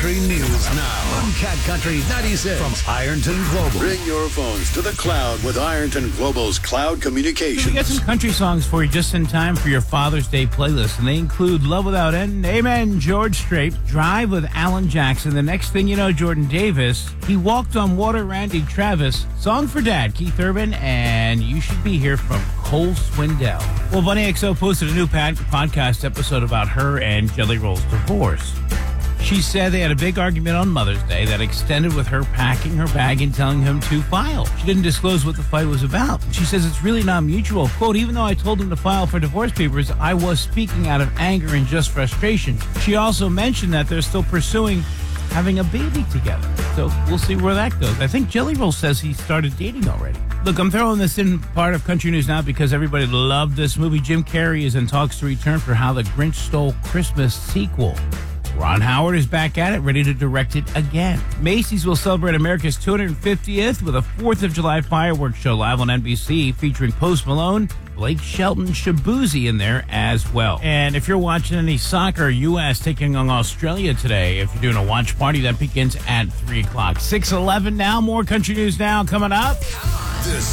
Country News Now on Cat Country 96 from Ironton Global. Bring your phones to the cloud with Ironton Global's cloud communications. We got some country songs for you just in time for your Father's Day playlist, and they include Love Without End, Amen, George Strait, Drive with Alan Jackson. The next thing you know, Jordan Davis, He Walked on Water, Randy Travis, Song for Dad, Keith Urban, and You Should Be Here from Cole Swindell. Well, Bunny XO posted a new podcast episode about her and Jelly Roll's divorce. She said they had a big argument on Mother's Day that extended with her packing her bag and telling him to file. She didn't disclose what the fight was about. She says it's really not mutual. Quote, even though I told him to file for divorce papers, I was speaking out of anger and just frustration. She also mentioned that they're still pursuing having a baby together. So we'll see where that goes. I think Jelly Roll says he started dating already. Look, I'm throwing this in part of Country News Now because everybody loved this movie. Jim Carrey is in talks to return for How the Grinch Stole Christmas sequel. Ron Howard is back at it, ready to direct it again. Macy's will celebrate America's 250th with a 4th of July fireworks show live on NBC featuring Post Malone, Blake Shelton, Shabuzi in there as well. And if you're watching any soccer, U.S. taking on Australia today. If you're doing a watch party, that begins at 3 o'clock. 6:11 now. More Country News Now coming up. This